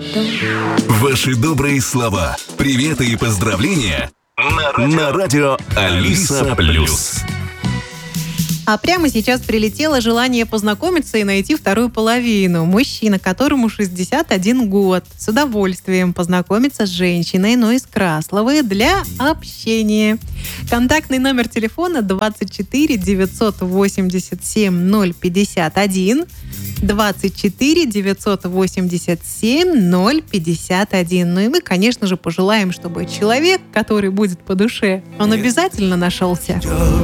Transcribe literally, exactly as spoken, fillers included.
Ваши добрые слова, приветы и поздравления на радио, на радио Алиса Плюс. А прямо сейчас прилетело желание познакомиться и найти вторую половину. Мужчина, которому шестьдесят один год, с удовольствием познакомиться с женщиной, но из Красловой, для общения. Контактный номер телефона двадцать четыре девятьсот восемьдесят семь ноль пятьдесят один, двадцать четыре девятьсот восемьдесят семь ноль пятьдесят один. Ну и мы, конечно же, пожелаем, чтобы человек, который будет по душе, он обязательно нашелся.